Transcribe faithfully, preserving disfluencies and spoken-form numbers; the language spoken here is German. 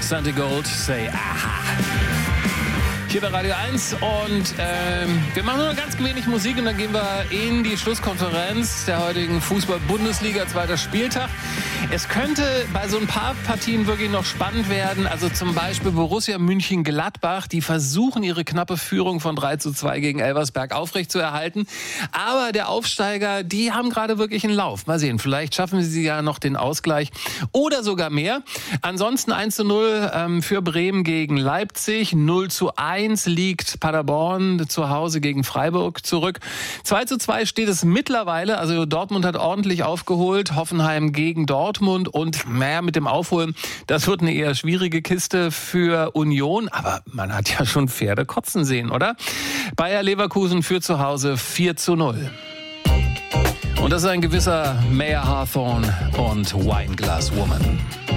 Santi Gold, say aha. Hier bei Radio eins und ähm, wir machen nur ganz wenig Musik und dann gehen wir in die Schlusskonferenz der heutigen Fußball-Bundesliga, zweiter Spieltag. Es könnte bei so ein paar Partien wirklich noch spannend werden, also zum Beispiel Borussia München-Gladbach, die versuchen ihre knappe Führung von drei zu zwei gegen Elversberg aufrechtzuerhalten, aber der Aufsteiger, die haben gerade wirklich einen Lauf. Mal sehen, vielleicht schaffen sie ja noch den Ausgleich oder sogar mehr. Ansonsten eins zu null ähm, für Bremen gegen Leipzig, null zu eins liegt Paderborn zu Hause gegen Freiburg zurück. zwei zu zwei steht es mittlerweile, also Dortmund hat ordentlich aufgeholt, Hoffenheim gegen Dortmund und naja, mit dem Aufholen, das wird eine eher schwierige Kiste für Union, aber man hat ja schon Pferde kotzen sehen, oder? Bayer Leverkusen führt zu Hause vier zu null. Und das ist ein gewisser Mayer Hawthorne und Wineglass Woman.